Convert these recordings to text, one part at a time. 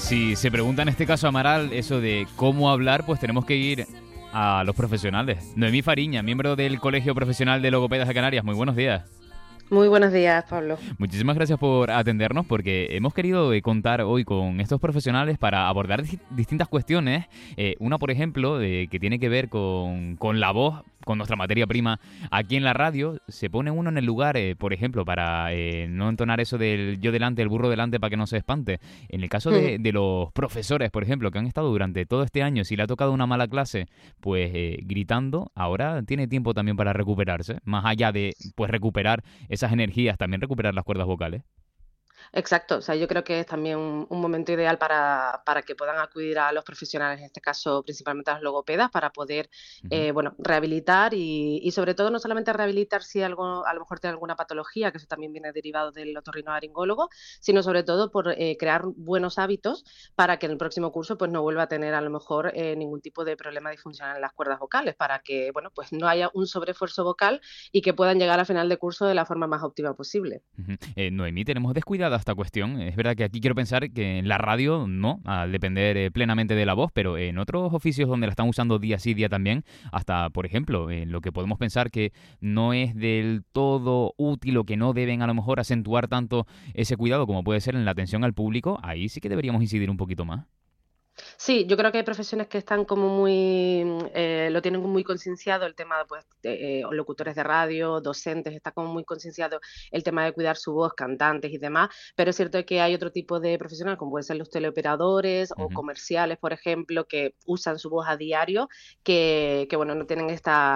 Si se pregunta en este caso, Amaral, eso de cómo hablar, pues tenemos que ir a los profesionales. Noemí Fariña, miembro del Colegio Profesional de Logopedas de Canarias. Muy buenos días. Muy buenos días, Pablo. Muchísimas gracias por atendernos porque hemos querido contar hoy con estos profesionales para abordar distintas cuestiones. Una, por ejemplo, que tiene que ver con la voz, con nuestra materia prima aquí en la radio. Se pone uno en el lugar, por ejemplo, para no entonar eso del yo delante, el burro delante, para que no se espante. En el caso de los profesores, por ejemplo, que han estado durante todo este año, si le ha tocado una mala clase, pues gritando, ahora tiene tiempo también para recuperarse. Más allá de pues recuperar esas energías, también recuperar las cuerdas vocales. Exacto, o sea, yo creo que es también un momento ideal para que puedan acudir a los profesionales, en este caso principalmente a los logopedas, para poder, Ujú. bueno, rehabilitar y sobre todo no solamente rehabilitar si algo, a lo mejor tiene alguna patología, que eso también viene derivado del otorrinolaringólogo, sino sobre todo por crear buenos hábitos para que en el próximo curso pues no vuelva a tener a lo mejor ningún tipo de problema disfuncional en las cuerdas vocales, para que, bueno, pues no haya un sobreesfuerzo vocal y que puedan llegar a final de curso de la forma más óptima posible. Ujú. Noemí, tenemos descuidada esta cuestión. Es verdad que aquí quiero pensar que en la radio no, al depender plenamente de la voz, pero en otros oficios donde la están usando día sí día también, hasta, por ejemplo, en lo que podemos pensar que no es del todo útil o que no deben a lo mejor acentuar tanto ese cuidado como puede ser en la atención al público, ahí sí que deberíamos incidir un poquito más. Sí, yo creo que hay profesiones que están como muy, lo tienen muy concienciado el tema, pues, de, locutores de radio, docentes, está como muy concienciado el tema de cuidar su voz, cantantes y demás, pero es cierto que hay otro tipo de profesionales, como pueden ser los teleoperadores o Ujú. comerciales, por ejemplo, que usan su voz a diario, que bueno, no tienen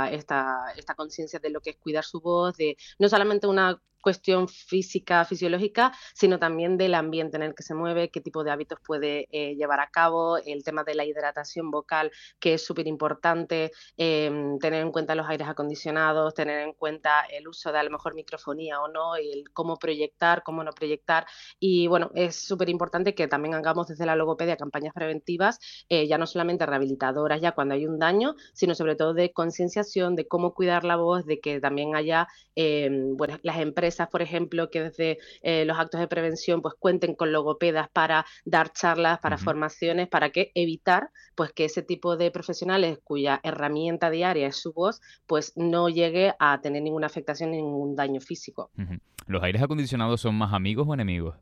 esta conciencia de lo que es cuidar su voz, de no solamente una cuestión física, fisiológica, sino también del ambiente en el que se mueve, qué tipo de hábitos puede llevar a cabo, el tema de la hidratación vocal, que es súper importante, tener en cuenta los aires acondicionados, tener en cuenta el uso de a lo mejor microfonía o no, y el cómo proyectar, cómo no proyectar. Y bueno, es súper importante que también hagamos desde la logopedia campañas preventivas, ya no solamente rehabilitadoras ya cuando hay un daño, sino sobre todo de concienciación, de cómo cuidar la voz, de que también haya bueno, las empresas, por ejemplo, que desde los actos de prevención pues cuenten con logopedas para dar charlas, para Ujú. formaciones, para que evitar pues que ese tipo de profesionales cuya herramienta diaria es su voz, pues no llegue a tener ninguna afectación ni ningún daño físico. Ujú. ¿Los aires acondicionados son más amigos o enemigos?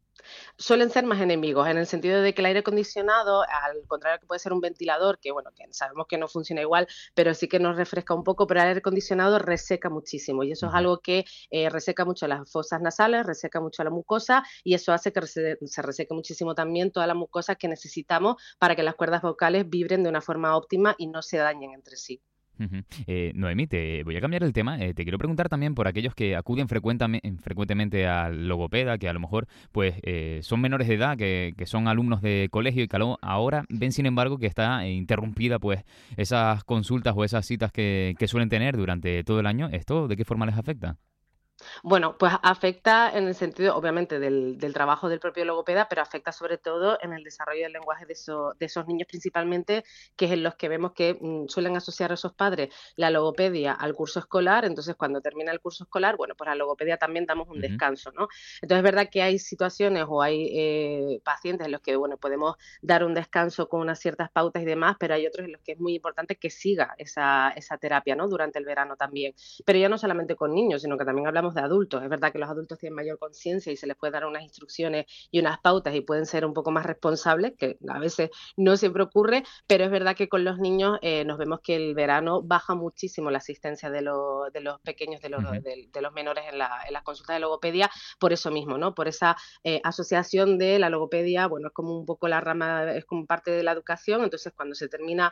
Suelen ser más enemigos, en el sentido de que el aire acondicionado, al contrario que puede ser un ventilador, que bueno, que sabemos que no funciona igual, pero sí que nos refresca un poco, pero el aire acondicionado reseca muchísimo y eso es Ujú. algo que reseca mucho las fosas nasales, reseca mucho la mucosa y eso hace que se reseque muchísimo también toda la mucosa que necesitamos para que las cuerdas vocales vibren de una forma óptima y no se dañen entre sí. Ujú. Noemí, te voy a cambiar el tema. Te quiero preguntar también por aquellos que acuden frecuentemente al logopeda, que a lo mejor pues son menores de edad, que son alumnos de colegio y que ahora ven sin embargo que está interrumpida pues esas consultas o esas citas que suelen tener durante todo el año. ¿Esto de qué forma les afecta? Bueno, pues afecta en el sentido, obviamente, del trabajo del propio logopeda, pero afecta sobre todo en el desarrollo del lenguaje de esos niños principalmente, que es en los que vemos que suelen asociar a esos padres la logopedia al curso escolar. Entonces, cuando termina el curso escolar, bueno, pues a la logopedia también damos un Ujú. descanso, ¿no? Entonces, es verdad que hay situaciones o hay pacientes en los que, bueno, podemos dar un descanso con unas ciertas pautas y demás, pero hay otros en los que es muy importante que siga esa terapia, ¿no? Durante el verano también. Pero ya no solamente con niños, sino que también hablamos de adultos. Es verdad que los adultos tienen mayor conciencia y se les puede dar unas instrucciones y unas pautas y pueden ser un poco más responsables, que a veces no siempre ocurre, pero es verdad que con los niños nos vemos que el verano baja muchísimo la asistencia de los pequeños, Ujú. de los menores en las consultas de logopedia, por eso mismo, ¿no? Por esa asociación de la logopedia, bueno, es como un poco la rama, es como parte de la educación, entonces cuando se termina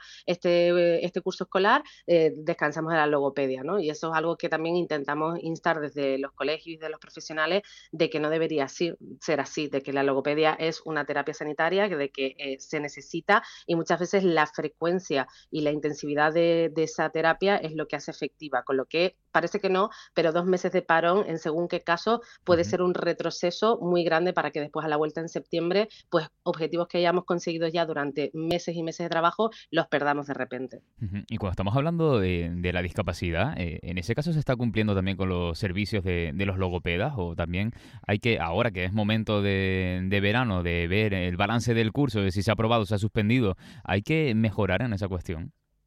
este curso escolar, descansamos de la logopedia, ¿no? Y eso es algo que también intentamos instar desde los colegios y de los profesionales de que no debería ser así, de que la logopedia es una terapia sanitaria, de que se necesita y muchas veces la frecuencia y la intensividad de esa terapia es lo que hace efectiva, con lo que parece que no, pero 2 meses de parón en según qué caso puede Ujú. ser un retroceso muy grande para que después a la vuelta en septiembre, pues objetivos que hayamos conseguido ya durante meses y meses de trabajo los perdamos de repente. Ujú. Y cuando estamos hablando de la discapacidad, ¿en ese caso se está cumpliendo también con los servicios de los logopedas? ¿O también hay que, ahora que es momento de verano, de ver el balance del curso, de si se ha aprobado o se ha suspendido, hay que mejorar en esa cuestión?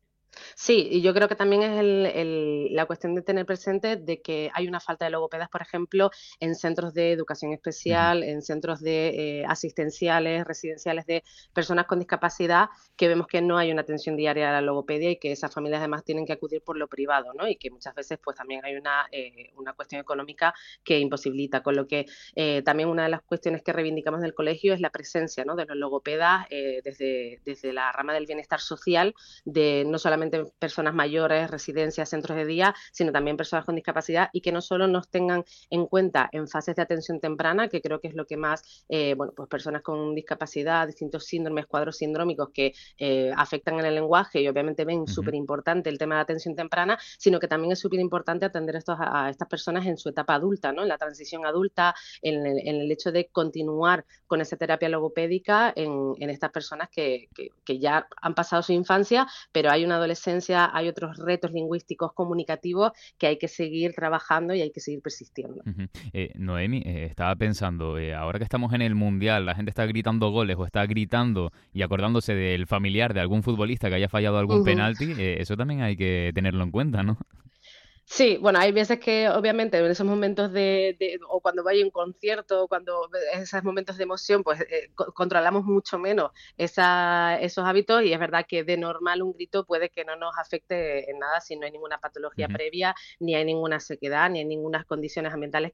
Sí, y yo creo que también es la cuestión de tener presente de que hay una falta de logopedas, por ejemplo, en centros de educación Ujú. especial, en centros de asistenciales, residenciales de personas con discapacidad, que vemos que no hay una atención diaria a la logopedia y que esas familias además tienen que acudir por lo privado, ¿no? Y que muchas veces pues también hay una cuestión económica que imposibilita, con lo que también una de las cuestiones que reivindicamos del colegio es la presencia, ¿no?, de los logopedas desde la rama del bienestar social, de no solamente personas mayores, residencias, centros de día, sino también personas con discapacidad, y que no solo nos tengan en cuenta en fases de atención temprana, que creo que es lo que más, bueno, pues personas con discapacidad, distintos síndromes, cuadros sindrómicos que afectan en el lenguaje y obviamente ven Ujú. súper importante el tema de la atención temprana, sino que también es súper importante atender a estas personas en su etapa adulta, ¿no?, en la transición adulta, en el hecho de continuar con esa terapia logopédica en estas personas que ya han pasado su infancia, pero hay una adolescencia, hay otros retos lingüísticos, comunicativos, que hay que seguir trabajando y hay que seguir persistiendo. Ujú. Noemi, estaba pensando, ahora que estamos en el Mundial, la gente está gritando goles o está gritando y acordándose del familiar de algún futbolista que haya fallado algún Ujú. penalti, eso también hay que tenerlo en cuenta, ¿no? Sí, bueno, hay veces que obviamente en esos momentos o cuando vaya a un concierto, o cuando esos momentos de emoción, pues controlamos mucho menos esos hábitos, y es verdad que de normal un grito puede que no nos afecte en nada si no hay ninguna patología Ujú. previa, ni hay ninguna sequedad, ni hay ninguna condiciones ambientales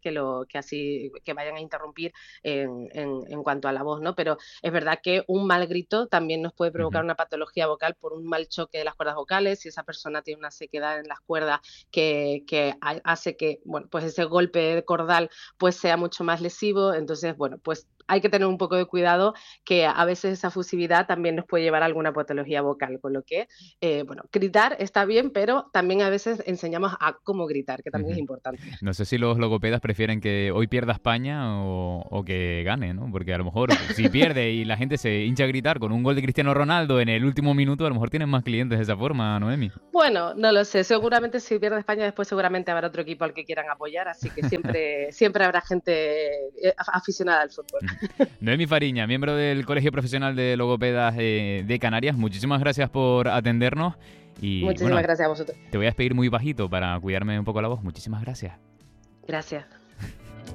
que vayan a interrumpir en cuanto a la voz, ¿no? Pero es verdad que un mal grito también nos puede Ujú. provocar una patología vocal por un mal choque de las cuerdas vocales. Si esa persona tiene una sequedad en las cuerdas que hace que, bueno, pues ese golpe cordal pues sea mucho más lesivo. Entonces, bueno, pues hay que tener un poco de cuidado, que a veces esa fusividad también nos puede llevar a alguna patología vocal, con lo que, bueno, gritar está bien, pero también a veces enseñamos a cómo gritar, que también es Ujú. importante. No sé si los logopedas prefieren que hoy pierda España o que gane, ¿no? Porque a lo mejor si pierde y la gente se hincha a gritar con un gol de Cristiano Ronaldo en el último minuto, a lo mejor tienen más clientes de esa forma, Noemi. Bueno, no lo sé, seguramente si pierde España después seguramente habrá otro equipo al que quieran apoyar, así que siempre habrá gente aficionada al fútbol. Ujú. Noemi Fariña, miembro del Colegio Profesional de Logopedas de Canarias, muchísimas gracias por atendernos y Muchísimas bueno, gracias a vosotros. te voy a despedir muy bajito para cuidarme un poco la voz. Muchísimas gracias. Gracias.